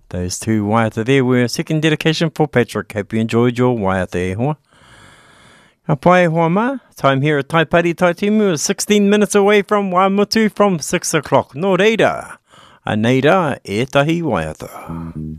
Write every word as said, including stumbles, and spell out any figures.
Those two waiata there were a second dedication for Patrick. Hope you enjoyed your waiata e hoa. Ka pai hoa ma, time here at Taipari Taitimu is sixteen minutes away from Waimutu from six o'clock. No reira, a neira e tahi waiata.